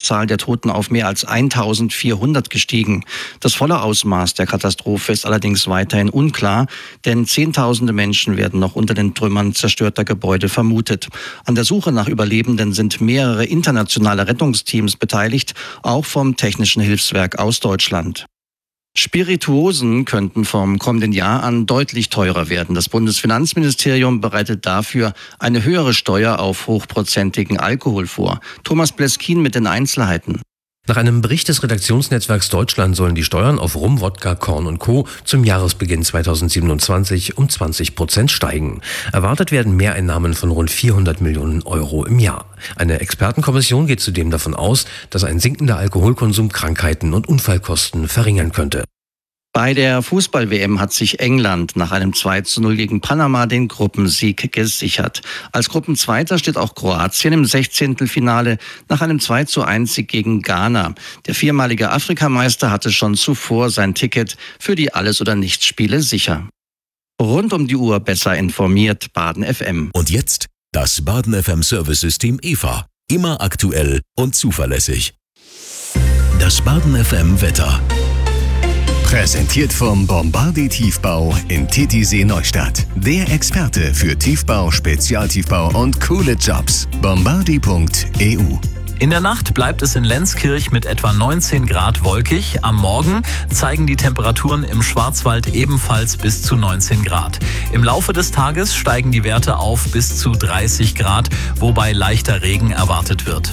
Zahl der Toten auf mehr als 1400 gestiegen. Das volle Ausmaß der Katastrophe ist allerdings weiterhin unklar, denn Zehntausende Menschen werden noch unter den Trümmern zerstörter Gebäude vermutet. An der Suche nach Überlebenden sind mehrere internationale Rettungsteams beteiligt, auch vom Technischen Hilfswerk aus Deutschland. Spirituosen könnten vom kommenden Jahr an deutlich teurer werden. Das Bundesfinanzministerium bereitet dafür eine höhere Steuer auf hochprozentigen Alkohol vor. Thomas Bleskin mit den Einzelheiten. Nach einem Bericht des Redaktionsnetzwerks Deutschland sollen die Steuern auf Rum, Wodka, Korn und Co. zum Jahresbeginn 2027 um 20% steigen. Erwartet werden Mehreinnahmen von rund 400 Millionen Euro im Jahr. Eine Expertenkommission geht zudem davon aus, dass ein sinkender Alkoholkonsum Krankheiten und Unfallkosten verringern könnte. Bei der Fußball-WM hat sich England nach einem 2:0 gegen Panama den Gruppensieg gesichert. Als Gruppenzweiter steht auch Kroatien im 16. nach einem 2:1 Sieg gegen Ghana. Der viermalige Afrikameister hatte schon zuvor sein Ticket für die Alles-oder-Nichts-Spiele sicher. Rund um die Uhr besser informiert, Baden FM. Und jetzt das Baden FM Service-System EVA. Immer aktuell und zuverlässig. Das Baden FM Wetter. Präsentiert vom Bombardier Tiefbau in Titisee Neustadt. Der Experte für Tiefbau, Spezialtiefbau und coole Jobs. Bombardier.eu. In der Nacht bleibt es in Lenzkirch mit etwa 19 Grad wolkig. Am Morgen zeigen die Temperaturen im Schwarzwald ebenfalls bis zu 19 Grad. Im Laufe des Tages steigen die Werte auf bis zu 30 Grad, wobei leichter Regen erwartet wird.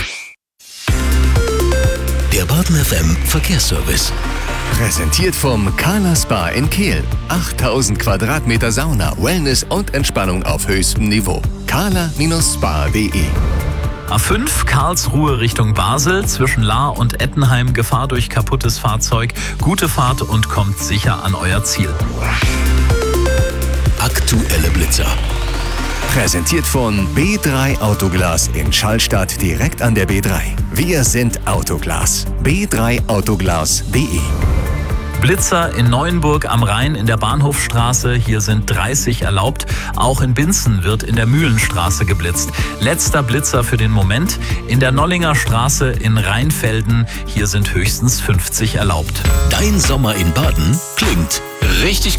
Der Baden FM Verkehrsservice. Präsentiert vom Carla Spa in Kehl. 8000 Quadratmeter Sauna, Wellness und Entspannung auf höchstem Niveau. carla-spa.de. A5 Karlsruhe Richtung Basel, zwischen Lahr und Ettenheim Gefahr durch kaputtes Fahrzeug. Gute Fahrt und kommt sicher an euer Ziel. Aktuelle Blitzer. Präsentiert von B3 Autoglas in Schallstadt direkt an der B3. Wir sind Autoglas. b3autoglas.de. Blitzer in Neuenburg am Rhein in der Bahnhofstraße. Hier sind 30 erlaubt. Auch in Binzen wird in der Mühlenstraße geblitzt. Letzter Blitzer für den Moment. In der Nollinger Straße in Rheinfelden. Hier sind höchstens 50 erlaubt. Dein Sommer in Baden klingt richtig